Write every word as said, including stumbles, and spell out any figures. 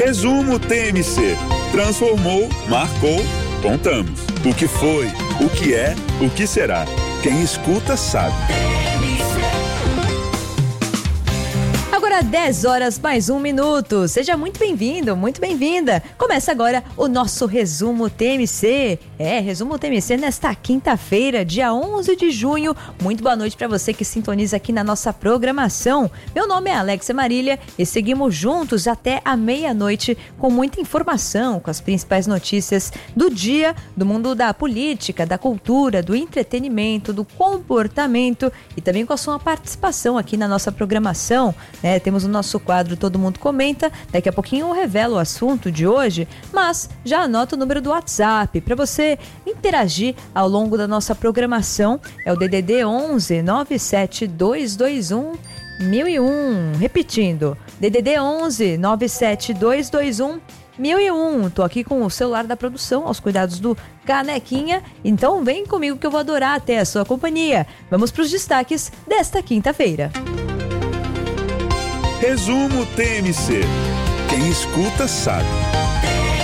Resumo T M C. Transformou, marcou, contamos. O que foi, o que é, o que será. Quem escuta sabe. Agora dez horas mais um minuto. Seja muito bem-vindo, muito bem-vinda. Começa agora o nosso Resumo T M C. É, Resumo T M C nesta quinta-feira, dia onze de junho. Muito boa noite para você que sintoniza aqui na nossa programação. Meu nome é Alexia Marília e seguimos juntos até a meia-noite com muita informação, com as principais notícias do dia, do mundo da política, da cultura, do entretenimento, do comportamento e também com a sua participação aqui na nossa programação, né? Temos o nosso quadro Todo Mundo Comenta. Daqui a pouquinho eu revelo o assunto de hoje, mas já anota o número do WhatsApp para você interagir ao longo da nossa programação. É o D D D onze nove sete dois dois um mil e um. Repetindo, D D D onze nove sete dois dois um mil e um. Tô aqui com o celular da produção aos cuidados do Canequinha, então vem comigo que eu vou adorar ter a sua companhia. Vamos para os destaques desta quinta-feira. Resumo T M C. Quem escuta sabe.